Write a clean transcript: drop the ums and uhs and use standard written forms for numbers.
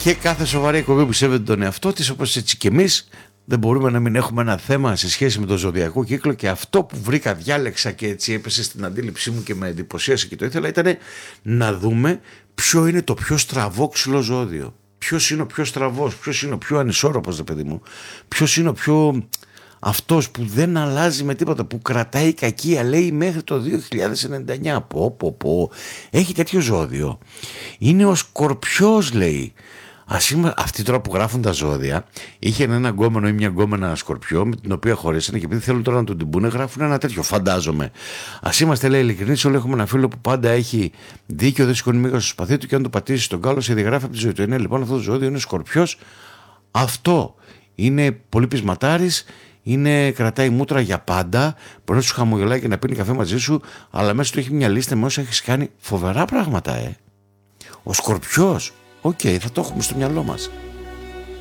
Και κάθε σοβαρή εκπομπή που σέβεται τον εαυτό της, όπως έτσι και εμείς, δεν μπορούμε να μην έχουμε ένα θέμα σε σχέση με το ζωδιακό κύκλο. Και αυτό που βρήκα, διάλεξα και έτσι έπεσε στην αντίληψή μου και με εντυπωσίασε και το ήθελα, ήταν να δούμε ποιο είναι το πιο στραβό ξυλό ζώδιο. Ποιος είναι ο πιο στραβός, ποιος είναι ο πιο ανισόρροπος, παιδί μου, ποιος είναι ο πιο... αυτός που δεν αλλάζει με τίποτα, που κρατάει κακία, λέει, μέχρι το 2099. Πω. Έχει τέτοιο ζώδιο. Είναι ο Σκορπιός, λέει. Αυτοί τώρα που γράφουν τα ζώδια, είχε ένα γκόμενο ή μια γκόμενα Σκορπιό με την οποία χωρίσανε, και επειδή θέλουν τώρα να τον την πούνε, γράφουν ένα τέτοιο, φαντάζομαι. Ας είμαστε, λέει, ειλικρινείς, όλοι έχουμε ένα φίλο που πάντα έχει δίκιο, δεν σηκώνει μίγα στο σπαθί του, και αν το πατήσει στον κάλο, σε διαγράφει από τη ζωή του. Είναι λοιπόν αυτό το ζώδιο, είναι Σκορπιός. Αυτό είναι πολύ πεισματάρης. Κρατάει μούτρα για πάντα. Μπορεί να σου χαμογελάει και να πίνει καφέ μαζί σου, αλλά μέσα του έχει μια λίστα με όσα έχεις κάνει. Φοβερά πράγματα, Ο Σκορπιός. Οκ, θα το έχουμε στο μυαλό μας.